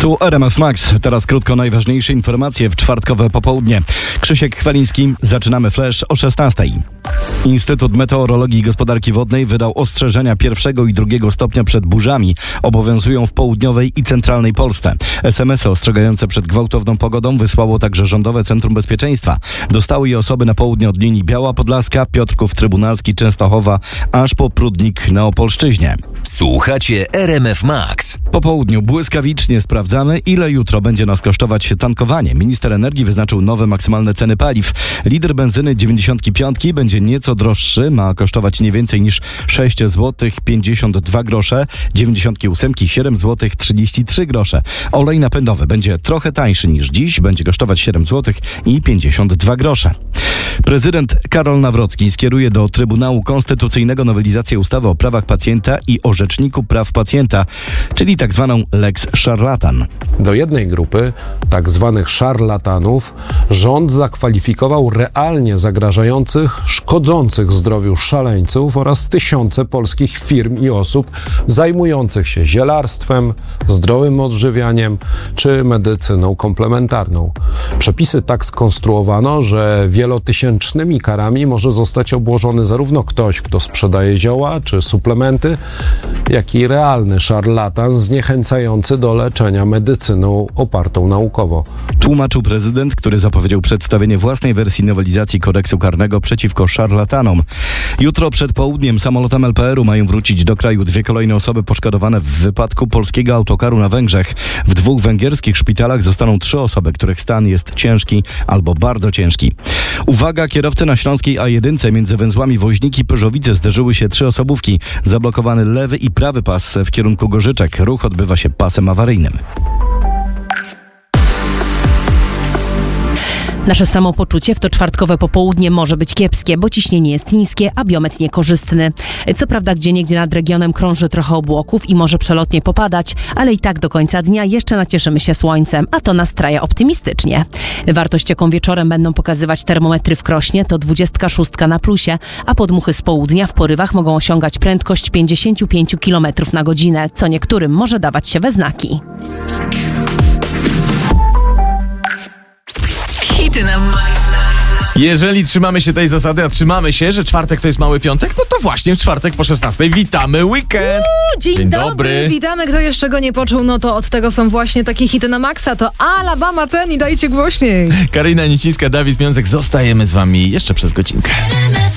Tu RMF Max. Teraz krótko najważniejsze informacje w czwartkowe popołudnie. Krzysiek Chwaliński. Zaczynamy flash o 16:00. Instytut Meteorologii i Gospodarki Wodnej wydał ostrzeżenia 1. i 2. stopnia przed burzami. Obowiązują w południowej i centralnej Polsce. SMS-y ostrzegające przed gwałtowną pogodą wysłało także Rządowe Centrum Bezpieczeństwa. Dostały je osoby na południe od linii Biała Podlaska, Piotrków Trybunalski, Częstochowa, aż po Prudnik na Opolszczyźnie. Słuchacie RMF Max. Po południu błyskawicznie sprawdzamy, ile jutro będzie nas kosztować tankowanie. Minister energii wyznaczył nowe maksymalne ceny paliw. Litr benzyny 95 będzie nieco droższy, ma kosztować nie więcej niż 6 zł 52 grosze, 98 7 zł 33 grosze. Olej napędowy będzie trochę tańszy niż dziś, będzie kosztować 7 zł i 52 grosze. Prezydent Karol Nawrocki skieruje do Trybunału Konstytucyjnego nowelizację ustawy o prawach pacjenta i o Rzeczniku Praw Pacjenta, czyli tak zwaną Lex Szarlatan. Do jednej grupy, tak zwanych szarlatanów, rząd zakwalifikował realnie zagrażających, szkodzących zdrowiu szaleńców oraz tysiące polskich firm i osób zajmujących się zielarstwem, zdrowym odżywianiem czy medycyną komplementarną. Przepisy tak skonstruowano, że wielotysięcznymi karami może zostać obłożony zarówno ktoś, kto sprzedaje zioła czy suplementy, jak i realny szarlatan zniechęcający do leczenia medycyną opartą naukowo. Tłumaczył prezydent, który zapowiedział przedstawienie własnej wersji nowelizacji kodeksu karnego przeciwko szarlatanom. Jutro przed południem samolotem LPR-u mają wrócić do kraju 2 kolejne osoby poszkodowane w wypadku polskiego autokaru na Węgrzech. W 2 węgierskich szpitalach zostaną 3 osoby, których stan jest ciężki albo bardzo ciężki. Uwaga, kierowcy na śląskiej A1 między węzłami Woźniki-Pyrzowice zderzyły się 3 osobówki. Zablokowany lewy i prawy pas w kierunku Gorzyczek. Ruch odbywa się pasem awaryjnym. Nasze samopoczucie w to czwartkowe popołudnie może być kiepskie, bo ciśnienie jest niskie, a biometr niekorzystny. Co prawda gdzieniegdzie nad regionem krąży trochę obłoków i może przelotnie popadać, ale i tak do końca dnia jeszcze nacieszymy się słońcem, a to nastraja optymistycznie. Wartość jaką wieczorem będą pokazywać termometry w Krośnie to 26 na plusie, a podmuchy z południa w porywach mogą osiągać prędkość 55 km na godzinę, co niektórym może dawać się we znaki. Hity na maksa. Jeżeli trzymamy się tej zasady, a trzymamy się, że czwartek to jest mały piątek, no to właśnie w czwartek po 16:00 witamy weekend. Dzień dobry. Witamy, kto jeszcze go nie poczuł, no to od tego są właśnie takie hity na maksa, to Alabama ten i dajcie głośniej. Karina Nicińska, Dawid Miązek, zostajemy z wami jeszcze przez godzinkę.